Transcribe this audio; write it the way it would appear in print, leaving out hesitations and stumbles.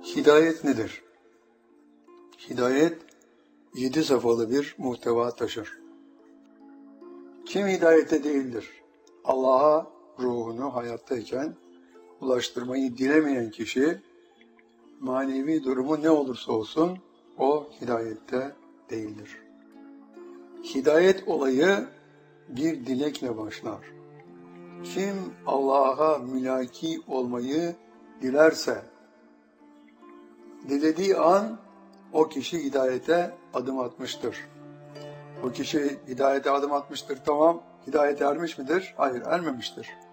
Hidayet nedir? Hidayet 7 safhalı bir muhteva taşır. Kim hidayette değildir? Allah'a ruhunu hayattayken ulaştırmayı dilemeyen kişi, manevi durumu ne olursa olsun o hidayette değildir. Hidayet olayı bir dilekle başlar. Kim Allah'a mülaki olmayı dilerse, dilediği an o kişi hidayete adım atmıştır. O kişi hidayete adım atmıştır, tamam, hidayete ermiş midir? Hayır, ermemiştir.